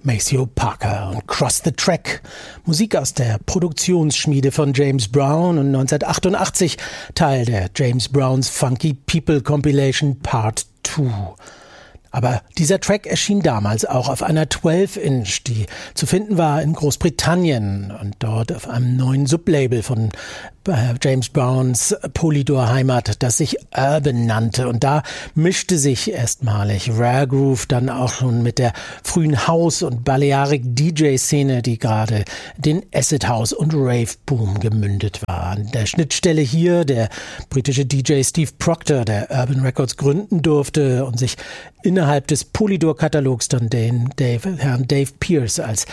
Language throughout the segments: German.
Maceo Parker und Cross the Track. Musik aus der Produktionsschmiede von James Brown und 1988 Teil der James Browns Funky People Compilation Part 2. Aber dieser Track erschien damals auch auf einer 12-Inch, die zu finden war in Großbritannien und dort auf einem neuen Sublabel von James Browns Polydor-Heimat, das sich Urban nannte. Und da mischte sich erstmalig Rare Groove dann auch schon mit der frühen House- und Balearic-DJ-Szene, die gerade den Acid House und Rave-Boom gemündet war. An der Schnittstelle hier der britische DJ Steve Proctor, der Urban Records gründen durfte und sich innerhalb des Polydor-Katalogs dann Herrn Dave Pierce als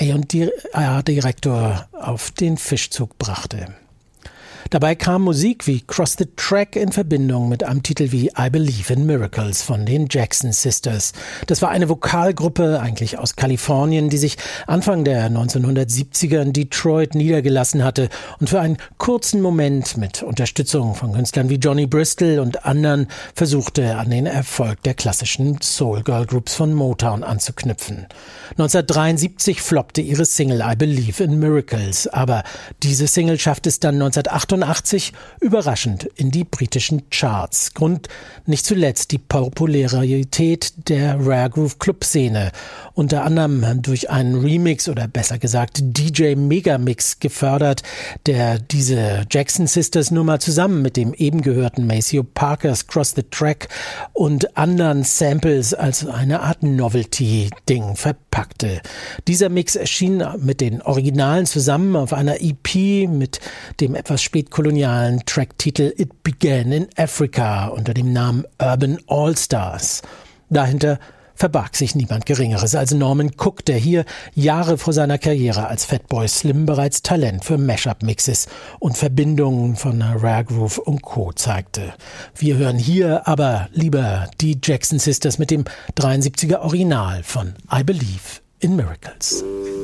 A&R-Direktor auf den Fischzug brachte. Dabei kam Musik wie Cross the Track in Verbindung mit einem Titel wie I Believe in Miracles von den Jackson Sisters. Das war eine Vokalgruppe, eigentlich aus Kalifornien, die sich Anfang der 1970er in Detroit niedergelassen hatte und für einen kurzen Moment mit Unterstützung von Künstlern wie Johnny Bristol und anderen versuchte, an den Erfolg der klassischen Soul-Girl-Groups von Motown anzuknüpfen. 1973 floppte ihre Single I Believe in Miracles, aber diese Single schaffte es dann 1988 überraschend in die britischen Charts. Grund nicht zuletzt die Popularität der Rare Groove Club-Szene, unter anderem durch einen Remix oder besser gesagt DJ-Megamix gefördert, der diese Jackson Sisters Nummer zusammen mit dem eben gehörten Maceo Parkers Cross the Track und anderen Samples als eine Art Novelty-Ding verpackte. Dieser Mix erschien mit den Originalen zusammen auf einer EP mit dem etwas spätkolonialen Tracktitel It Began in Africa unter dem Namen Urban All-Stars. Dahinter verbarg sich niemand Geringeres als Norman Cook, der hier Jahre vor seiner Karriere als Fatboy Slim bereits Talent für Mashup-Mixes und Verbindungen von Rare Groove und Co. zeigte. Wir hören hier aber lieber die Jackson Sisters mit dem 73er Original von I Believe in Miracles.